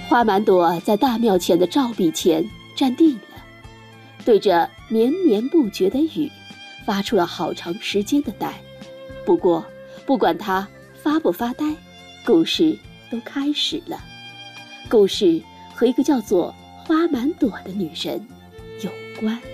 花满朵在大庙前的照壁前站定了，对着绵绵不绝的雨发出了好长时间的呆。不过不管他发不发呆，故事都开始了。故事和一个叫做花满朵的女人有关。